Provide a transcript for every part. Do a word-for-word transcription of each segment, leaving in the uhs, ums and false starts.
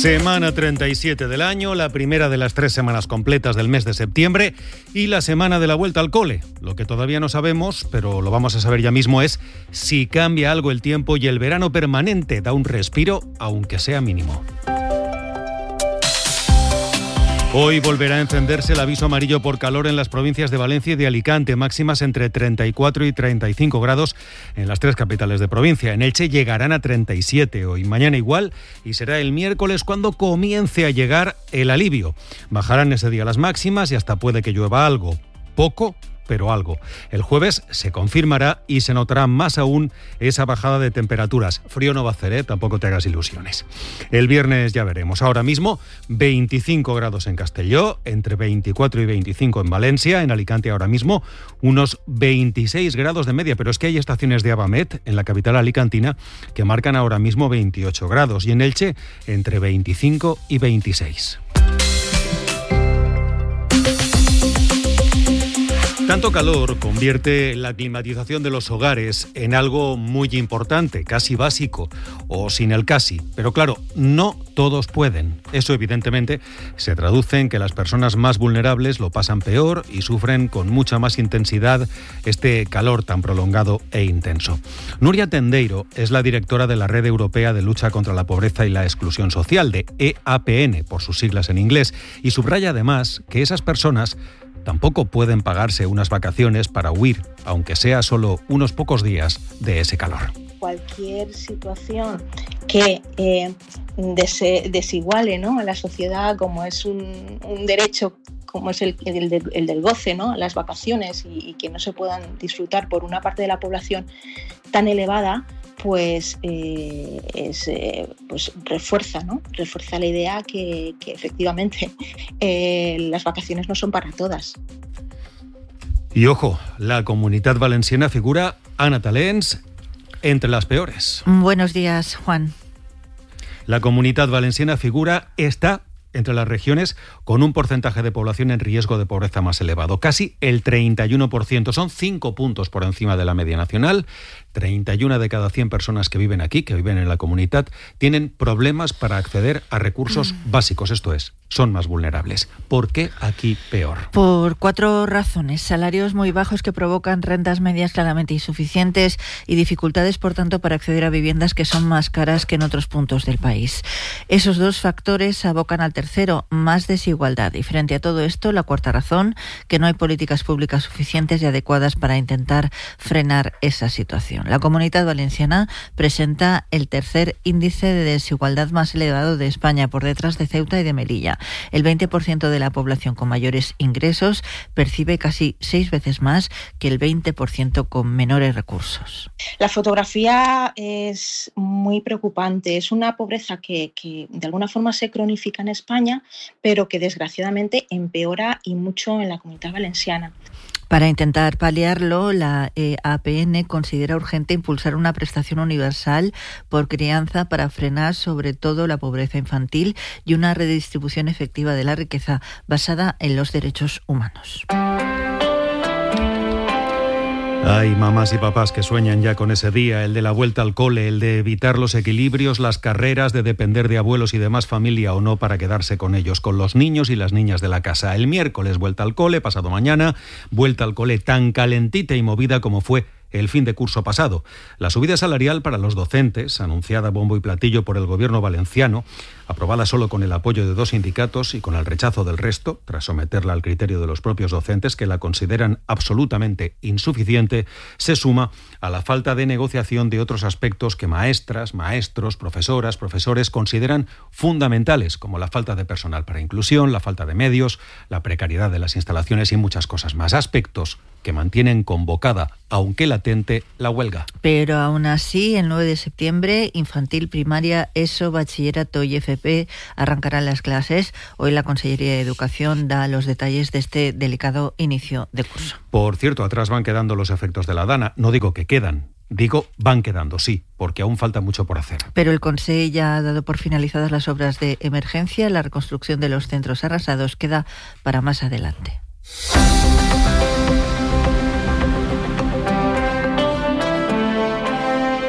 Semana treinta y siete del año, la primera de las tres semanas completas del mes de septiembre y la semana de la vuelta al cole. Lo que todavía no sabemos, pero lo vamos a saber ya mismo, es si cambia algo el tiempo y el verano permanente da un respiro, aunque sea mínimo. Hoy volverá a encenderse el aviso amarillo por calor en las provincias de Valencia y de Alicante, máximas entre treinta y cuatro y treinta y cinco grados en las tres capitales de provincia. En Elche llegarán a treinta y siete hoy, mañana igual, y será el miércoles cuando comience a llegar el alivio. Bajarán ese día las máximas y hasta puede que llueva algo, poco, pero algo. El jueves se confirmará y se notará más aún esa bajada de temperaturas. Frío no va a hacer, ¿eh? Tampoco te hagas ilusiones. El viernes ya veremos. Ahora mismo veinticinco grados en Castelló, entre veinticuatro y veinticinco en Valencia, en Alicante ahora mismo unos veintiséis grados de media, pero es que hay estaciones de Avamet en la capital alicantina que marcan ahora mismo veintiocho grados y en Elche entre veinticinco y veintiséis. Tanto calor convierte la climatización de los hogares en algo muy importante, casi básico, o sin el casi. Pero claro, no todos pueden. Eso evidentemente se traduce en que las personas más vulnerables lo pasan peor y sufren con mucha más intensidad este calor tan prolongado e intenso. Nuria Tendeiro es la directora de la Red Europea de Lucha contra la Pobreza y la Exclusión Social, de E A P N, por sus siglas en inglés, y subraya además que esas personas tampoco pueden pagarse unas vacaciones para huir, aunque sea solo unos pocos días, de ese calor. Cualquier situación que eh, des, desiguale, ¿no?, a la sociedad, como es un, un derecho, como es el, el, del, el del goce, ¿no?, las vacaciones, y, y que no se puedan disfrutar por una parte de la población tan elevada, pues, eh, es, eh, pues refuerza, ¿no? refuerza la idea que, que efectivamente eh, las vacaciones no son para todas. Y ojo, la Comunitat Valenciana figura, Ana Talens, entre las peores. Buenos días, Juan. La Comunitat Valenciana figura, está entre las regiones con un porcentaje de población en riesgo de pobreza más elevado, casi el treinta y uno por ciento, son cinco puntos por encima de la media nacional. treinta y una de cada cien personas que viven aquí, que viven en la comunidad, tienen problemas para acceder a recursos mm. básicos, esto es, son más vulnerables. ¿Por qué aquí peor? Por cuatro razones: salarios muy bajos que provocan rentas medias claramente insuficientes y dificultades, por tanto, para acceder a viviendas que son más caras que en otros puntos del país. Esos dos factores abocan al tercero, más desigualdad. Y frente a todo esto, la cuarta razón, que no hay políticas públicas suficientes y adecuadas para intentar frenar esa situación. La Comunitat Valenciana presenta el tercer índice de desigualdad más elevado de España, por detrás de Ceuta y de Melilla. El veinte por ciento de la población con mayores ingresos percibe casi seis veces más que el veinte por ciento con menores recursos. La fotografía es muy preocupante. Es una pobreza que, que de alguna forma se cronifica en España, pero que desgraciadamente empeora y mucho en la Comunitat Valenciana. Para intentar paliarlo, la E A P N considera urgente impulsar una prestación universal por crianza para frenar sobre todo la pobreza infantil y una redistribución efectiva de la riqueza basada en los derechos humanos. Hay mamás y papás que sueñan ya con ese día, el de la vuelta al cole, el de evitar los equilibrios, las carreras, de depender de abuelos y demás familia o no para quedarse con ellos, con los niños y las niñas de la casa. El miércoles vuelta al cole, pasado mañana, vuelta al cole tan calentita y movida como fue el fin de curso pasado. La subida salarial para los docentes, anunciada bombo y platillo por el gobierno valenciano, aprobada solo con el apoyo de dos sindicatos y con el rechazo del resto, tras someterla al criterio de los propios docentes que la consideran absolutamente insuficiente, se suma a la falta de negociación de otros aspectos que maestras, maestros, profesoras, profesores consideran fundamentales, como la falta de personal para inclusión, la falta de medios, la precariedad de las instalaciones y muchas cosas más. Aspectos que mantienen convocada, aunque latente, la huelga. Pero aún así, el nueve de septiembre, infantil, primaria, ESO, bachillerato y F P arrancarán las clases. Hoy la Consellería de Educación da los detalles de este delicado inicio de curso. Por cierto, atrás van quedando los efectos de la DANA. No digo que quedan, digo van quedando, sí, porque aún falta mucho por hacer. Pero el Consell ya ha dado por finalizadas las obras de emergencia. La reconstrucción de los centros arrasados queda para más adelante.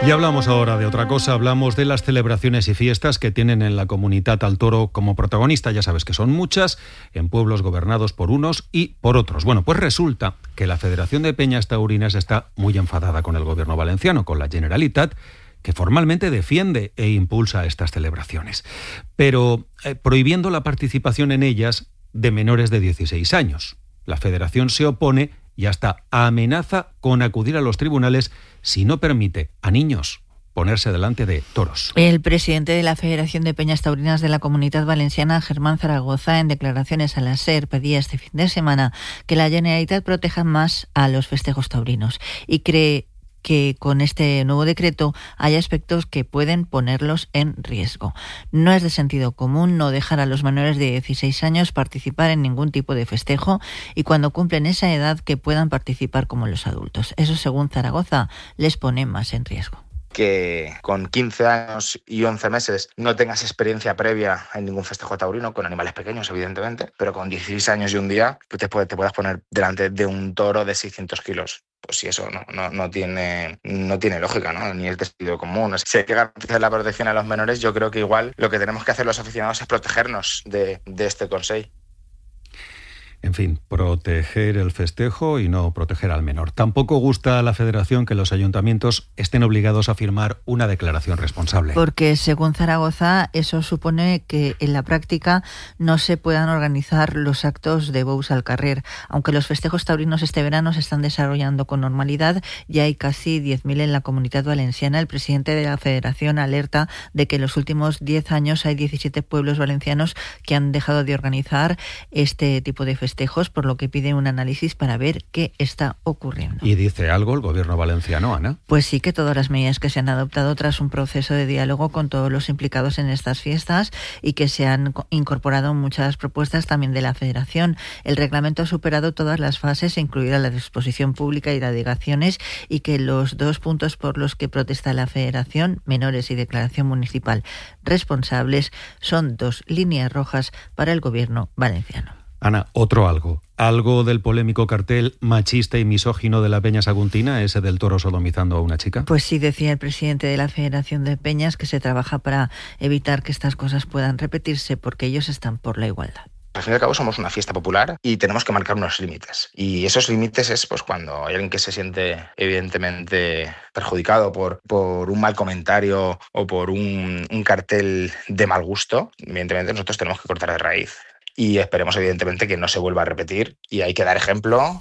Y hablamos ahora de otra cosa, hablamos de las celebraciones y fiestas que tienen en la Comunitat al Toro como protagonista. Ya sabes que son muchas, en pueblos gobernados por unos y por otros. Bueno, pues resulta que la Federación de Peñas Taurinas está muy enfadada con el gobierno valenciano, con la Generalitat, que formalmente defiende e impulsa estas celebraciones, pero eh, prohibiendo la participación en ellas de menores de dieciséis años. La Federación se opone y hasta amenaza con acudir a los tribunales si no permite a niños ponerse delante de toros. El presidente de la Federación de Peñas Taurinas de la Comunitat Valenciana, Germán Zaragoza, en declaraciones a la SER, pedía este fin de semana que la Generalitat proteja más a los festejos taurinos y cree que con este nuevo decreto hay aspectos que pueden ponerlos en riesgo. No es de sentido común no dejar a los menores de dieciséis años participar en ningún tipo de festejo y cuando cumplen esa edad que puedan participar como los adultos. Eso, según Zaragoza, les pone más en riesgo. Que con quince años y once meses no tengas experiencia previa en ningún festejo taurino, con animales pequeños, evidentemente, pero con dieciséis años y un día pues te, puede, te puedas poner delante de un toro de seiscientos kilos. Pues si eso no, no, no, tiene, no tiene lógica, ¿no? Ni es de sentido común. Si hay que garantizar la protección a los menores, yo creo que igual lo que tenemos que hacer los aficionados es protegernos de, de este consejo. En fin, proteger el festejo y no proteger al menor. Tampoco gusta a la Federación que los ayuntamientos estén obligados a firmar una declaración responsable. Porque, según Zaragoza, eso supone que en la práctica no se puedan organizar los actos de bous al carrer. Aunque los festejos taurinos este verano se están desarrollando con normalidad, ya hay casi diez mil en la Comunitat Valenciana. El presidente de la Federación alerta de que en los últimos diez años hay diecisiete pueblos valencianos que han dejado de organizar este tipo de festejos. festejos, por lo que pide un análisis para ver qué está ocurriendo. ¿Y dice algo el gobierno valenciano, Ana? Pues sí, que todas las medidas que se han adoptado tras un proceso de diálogo con todos los implicados en estas fiestas y que se han incorporado muchas propuestas también de la Federación. El reglamento ha superado todas las fases, incluida la de exposición pública y de alegaciones, y que los dos puntos por los que protesta la Federación, menores y declaración municipal responsables, son dos líneas rojas para el gobierno valenciano. Ana, otro algo. ¿Algo del polémico cartel machista y misógino de la Peña Saguntina, ese del toro sodomizando a una chica? Pues sí, decía el presidente de la Federación de Peñas que se trabaja para evitar que estas cosas puedan repetirse porque ellos están por la igualdad. Al fin y al cabo somos una fiesta popular y tenemos que marcar unos límites. Y esos límites es pues cuando hay alguien que se siente evidentemente perjudicado por, por un mal comentario o por un, un cartel de mal gusto. Evidentemente nosotros tenemos que cortar de raíz. Y esperemos, evidentemente, que no se vuelva a repetir. Y hay que dar ejemplo.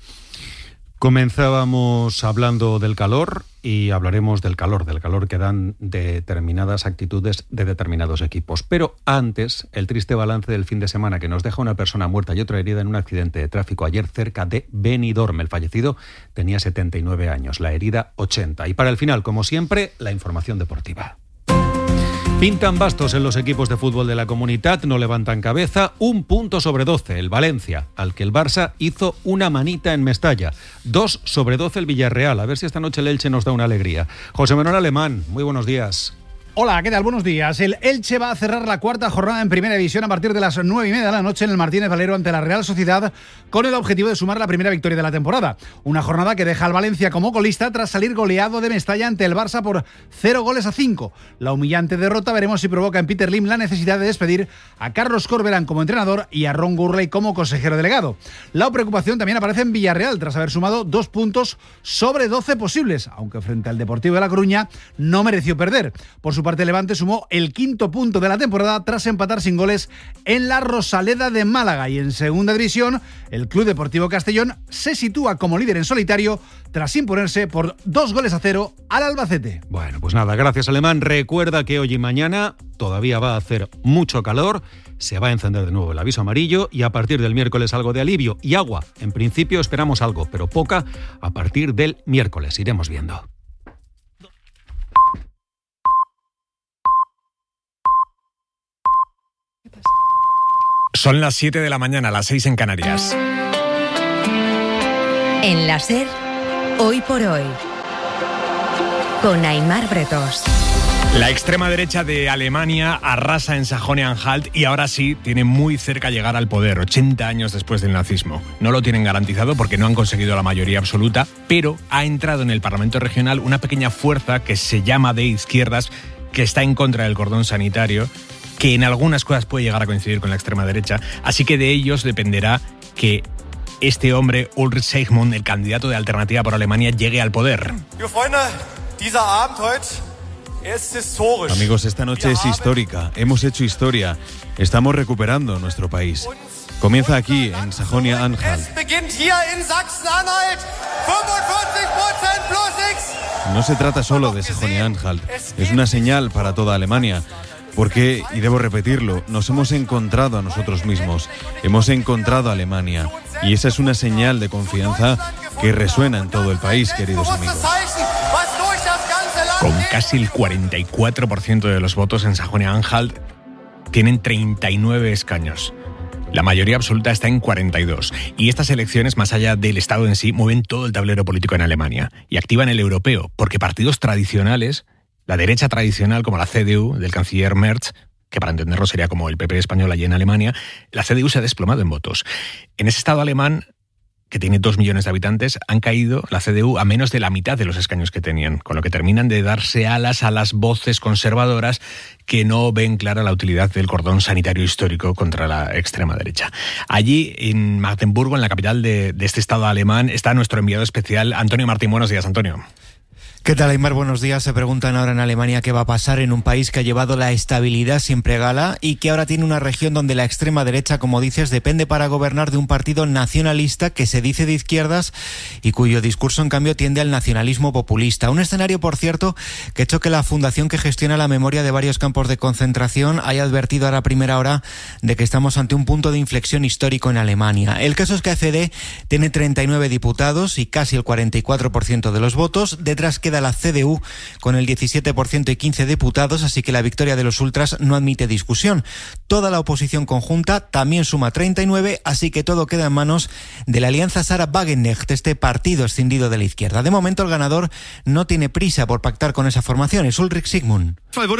Comenzábamos hablando del calor y hablaremos del calor, del calor que dan determinadas actitudes de determinados equipos. Pero antes, el triste balance del fin de semana que nos deja una persona muerta y otra herida en un accidente de tráfico ayer cerca de Benidorm. El fallecido tenía setenta y nueve años, la herida ochenta. Y para el final, como siempre, la información deportiva. Pintan bastos en los equipos de fútbol de la Comunitat, no levantan cabeza, un punto sobre doce el Valencia, al que el Barça hizo una manita en Mestalla, dos sobre doce el Villarreal, a ver si esta noche el Elche nos da una alegría. José Manuel Alemán, muy buenos días. Hola, ¿qué tal? Buenos días. El Elche va a cerrar la cuarta jornada en Primera División a partir de las nueve y media de la noche en el Martínez Valero ante la Real Sociedad, con el objetivo de sumar la primera victoria de la temporada. Una jornada que deja al Valencia como colista tras salir goleado de Mestalla ante el Barça por cero goles a cinco. La humillante derrota veremos si provoca en Peter Lim la necesidad de despedir a Carlos Corberán como entrenador y a Ron Gurley como consejero delegado. La preocupación también aparece en Villarreal tras haber sumado dos puntos sobre doce posibles, aunque frente al Deportivo de La Coruña no mereció perder. Por su parte, Levante sumó el quinto punto de la temporada tras empatar sin goles en la Rosaleda de Málaga. Y en segunda división, el Club Deportivo Castellón se sitúa como líder en solitario tras imponerse por dos goles a cero al Albacete. Bueno, pues nada, gracias Alemán. Recuerda que hoy y mañana todavía va a hacer mucho calor, se va a encender de nuevo el aviso amarillo y a partir del miércoles algo de alivio y agua. En principio esperamos algo, pero poca a partir del miércoles. Iremos viendo. Son las siete de la mañana, las seis en Canarias. En la SER, hoy por hoy, con Aimar Bretos. La extrema derecha de Alemania arrasa en Sajonia-Anhalt y ahora sí tiene muy cerca llegar al poder, ochenta años después del nazismo. No lo tienen garantizado porque no han conseguido la mayoría absoluta, pero ha entrado en el Parlamento regional una pequeña fuerza que se llama de izquierdas, que está en contra del cordón sanitario, que en algunas cosas puede llegar a coincidir con la extrema derecha, así que de ellos dependerá que este hombre, Ulrich Seigmund, el candidato de Alternativa por Alemania, llegue al poder. Amigos, esta noche es histórica. Hemos hecho historia. Estamos recuperando nuestro país. Comienza aquí, en Sajonia-Anhalt. No se trata solo de Sajonia-Anhalt. Es una señal para toda Alemania. Porque, y debo repetirlo, nos hemos encontrado a nosotros mismos. Hemos encontrado a Alemania. Y esa es una señal de confianza que resuena en todo el país, queridos amigos. Con casi el cuarenta y cuatro por ciento de los votos en Sajonia-Anhalt, tienen treinta y nueve escaños. La mayoría absoluta está en cuarenta y dos. Y estas elecciones, más allá del Estado en sí, mueven todo el tablero político en Alemania. Y activan el europeo, porque partidos tradicionales, la derecha tradicional como la C D U del canciller Merz, que para entenderlo sería como el P P español allí en Alemania, la C D U se ha desplomado en votos. En ese Estado alemán, que tiene dos millones de habitantes, han caído la C D U a menos de la mitad de los escaños que tenían, con lo que terminan de darse alas a las voces conservadoras que no ven clara la utilidad del cordón sanitario histórico contra la extrema derecha. Allí, en Magdeburgo, en la capital de, de este Estado alemán, está nuestro enviado especial, Antonio Martín. Buenos días, Antonio. ¿Qué tal, Aymar? Buenos días. Se preguntan ahora en Alemania qué va a pasar en un país que ha llevado la estabilidad siempre gala y que ahora tiene una región donde la extrema derecha, como dices, depende para gobernar de un partido nacionalista que se dice de izquierdas y cuyo discurso, en cambio, tiende al nacionalismo populista. Un escenario, por cierto, que ha hecho que la fundación que gestiona la memoria de varios campos de concentración haya advertido ahora a primera hora de que estamos ante un punto de inflexión histórico en Alemania. El caso es que A F D tiene treinta y nueve diputados y casi el cuarenta y cuatro por ciento de los votos. Detrás queda la C D U con el diecisiete por ciento y quince diputados, así que la victoria de los ultras no admite discusión. Toda la oposición conjunta también suma treinta y nueve, así que todo queda en manos de la alianza Sarah Wagenknecht, este partido escindido de la izquierda. De momento el ganador no tiene prisa por pactar con esa formación, es Ulrich Seigmund.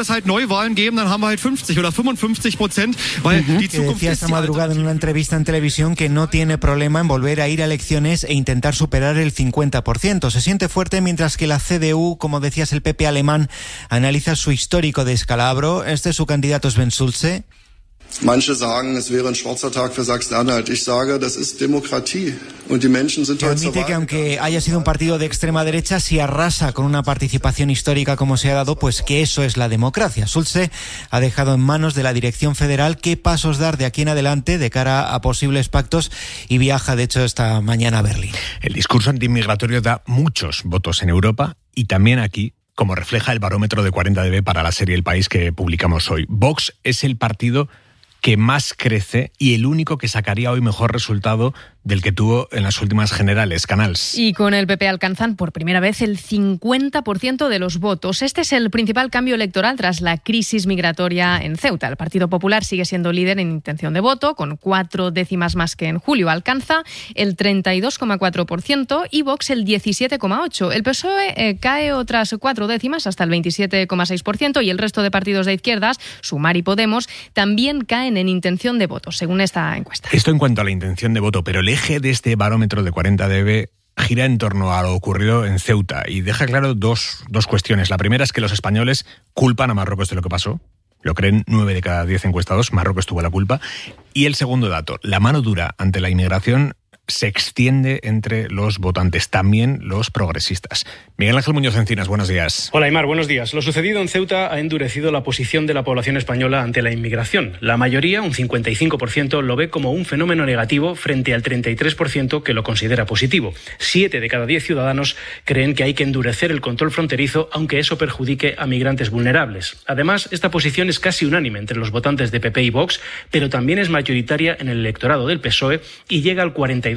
Que decía esta madrugada en una entrevista en televisión que no tiene problema en volver a ir a elecciones e intentar superar el cincuenta por ciento. Se siente fuerte mientras que la C D U, como decías, el P P alemán, analiza su histórico descalabro. Este su candidato Sven Schulze. Manche sagen, es wäre ein schwarzer Tag für Sachsen-Anhalt. Ich sage, das ist Demokratie. Und die Menschen sind heute zur Wahl. Admite que aunque haya sido un partido de extrema derecha, si arrasa con una participación histórica como se ha dado, pues que eso es la democracia. Schulze ha dejado en manos de la dirección federal qué pasos dar de aquí en adelante de cara a posibles pactos y viaja, de hecho, esta mañana a Berlín. El discurso antiinmigratorio da muchos votos en Europa y también aquí, como refleja el barómetro de cuarenta D B para la serie El País que publicamos hoy. Vox es el partido que más crece y el único que sacaría hoy mejor resultado del que tuvo en las últimas generales, Canals. Y con el P P alcanzan por primera vez el cincuenta por ciento de los votos. Este es el principal cambio electoral tras la crisis migratoria en Ceuta. El Partido Popular sigue siendo líder en intención de voto, con cuatro décimas más que en julio. Alcanza el treinta y dos coma cuatro por ciento y Vox el diecisiete coma ocho por ciento. El P S O E eh, cae otras cuatro décimas hasta el veintisiete coma seis por ciento y el resto de partidos de izquierdas, Sumar y Podemos, también caen en intención de voto, según esta encuesta. Esto en cuanto a la intención de voto, pero el eje de este barómetro de cuarenta D B gira en torno a lo ocurrido en Ceuta y deja claro dos, dos cuestiones. La primera es que los españoles culpan a Marruecos de lo que pasó. Lo creen nueve de cada diez encuestados. Marruecos tuvo la culpa. Y el segundo dato, la mano dura ante la inmigración se extiende entre los votantes, también los progresistas. Miguel Ángel Muñoz Encinas, buenos días. Hola, Aymar, buenos días. Lo sucedido en Ceuta ha endurecido la posición de la población española ante la inmigración. La mayoría, un cincuenta y cinco por ciento, lo ve como un fenómeno negativo frente al treinta y tres por ciento que lo considera positivo. Siete de cada diez ciudadanos creen que hay que endurecer el control fronterizo, aunque eso perjudique a migrantes vulnerables. Además, esta posición es casi unánime entre los votantes de P P y Vox, pero también es mayoritaria en el electorado del P S O E y llega al cuarenta y dos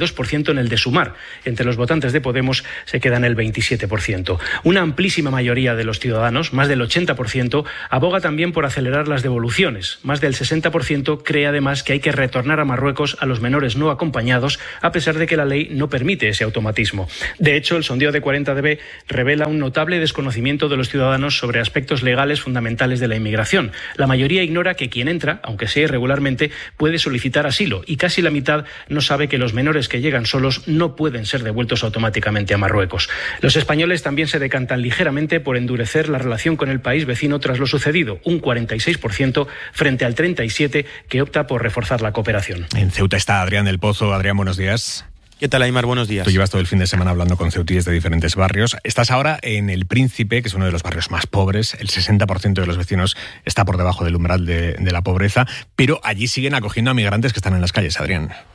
dos por ciento en el de Sumar. Entre los votantes de Podemos se quedan el veintisiete por ciento. Una amplísima mayoría de los ciudadanos, más del ochenta por ciento, aboga también por acelerar las devoluciones. Más del sesenta por ciento cree además que hay que retornar a Marruecos a los menores no acompañados, a pesar de que la ley no permite ese automatismo. De hecho, el sondeo de cuarenta D B revela un notable desconocimiento de los ciudadanos sobre aspectos legales fundamentales de la inmigración. La mayoría ignora que quien entra, aunque sea irregularmente, puede solicitar asilo, y casi la mitad no sabe que los menores que llegan solos no pueden ser devueltos automáticamente a Marruecos. Los españoles también se decantan ligeramente por endurecer la relación con el país vecino tras lo sucedido, un cuarenta y seis por ciento frente al treinta y siete por ciento que opta por reforzar la cooperación. En Ceuta está Adrián del Pozo. Adrián, buenos días. ¿Qué tal, Aimar? Buenos días. Tú llevas todo el fin de semana hablando con ceutíes de diferentes barrios. Estás ahora en El Príncipe, que es uno de los barrios más pobres. El sesenta por ciento de los vecinos está por debajo del umbral de, de la pobreza, pero allí siguen acogiendo a migrantes que están en las calles, Adrián.